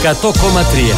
100,3.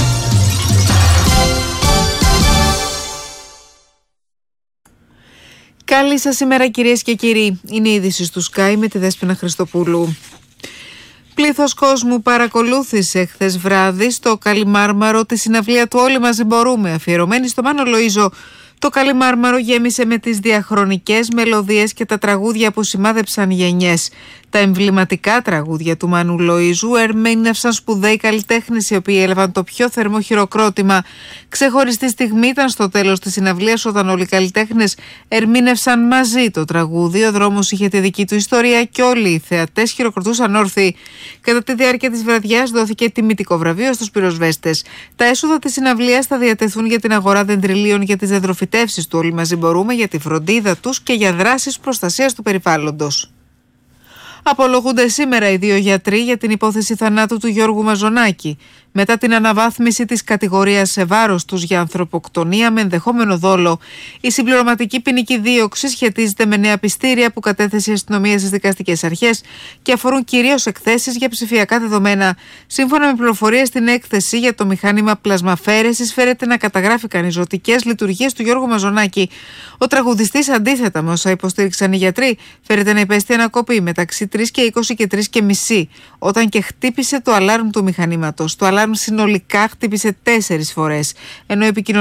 Καλή σας ημέρα κυρίες και κύριοι. Είναι η είδηση του Sky με τη Δέσποινα Χριστοπούλου. Πλήθος κόσμου παρακολούθησε χθες βράδυ στο Καλιμάρμαρο τη συναυλία του «Όλοι μαζί μπορούμε», αφιερωμένη στο Μάνο Λοΐζο. Το Καλιμάρμαρο γέμισε με τις διαχρονικές μελωδίες και τα τραγούδια που σημάδεψαν γενιές. Τα εμβληματικά τραγούδια του Μάνου Λοΐζου ερμήνευσαν σπουδαίοι καλλιτέχνες, οι οποίοι έλαβαν το πιο θερμό χειροκρότημα. Ξεχωριστή στιγμή ήταν στο τέλος της συναυλίας, όταν όλοι οι καλλιτέχνες ερμήνευσαν μαζί το τραγούδι. Ο δρόμος είχε τη δική του ιστορία και όλοι οι θεατές χειροκροτούσαν όρθιοι. Κατά τη διάρκεια της βραδιάς δόθηκε τιμητικό βραβείο στους πυροσβέστες. Τα έσοδα της συναυλίας θα διατεθούν για την αγορά δεντριλίων για τις δεντροφυτεύσεις του «Όλοι μαζί μπορούμε», για τη φροντίδα τους και για δράσεις προστασίας του περιβάλλοντος. Απολογούνται σήμερα οι δύο γιατροί για την υπόθεση θανάτου του Γιώργου Μαζονάκη, μετά την αναβάθμιση της κατηγορίας σε βάρος τους για ανθρωποκτονία με ενδεχόμενο δόλο. Η συμπληρωματική ποινική δίωξη σχετίζεται με νέα πιστήρια που κατέθεσε η αστυνομία στις δικαστικές αρχές και αφορούν κυρίως εκθέσεις για ψηφιακά δεδομένα. Σύμφωνα με πληροφορίες στην έκθεση για το μηχάνημα πλασμαφέρεσης, φέρεται να καταγράφηκαν οι ζωτικές λειτουργίες του Γιώργου Μαζονάκη. Ο τραγουδιστής, αντίθετα με όσα υποστήριξαν οι γιατροί, φέρεται να υπέστη ανακοπή μεταξύ 3:20 και 3:30, όταν και χτύπησε το αλάρμ του μηχανήματος. Το αλάρμ συνολικά χτύπησε 4 φορές, ενώ